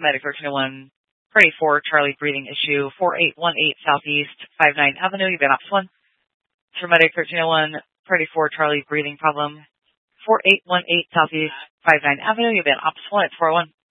Medic 1301, Party 4, Charlie breathing issue, 4818 Southeast 59 Avenue, you've been Ops 1. For Medic 1301, Party 4, Charlie breathing problem, 4818 Southeast 59 Avenue, you've been Ops 1 at 401.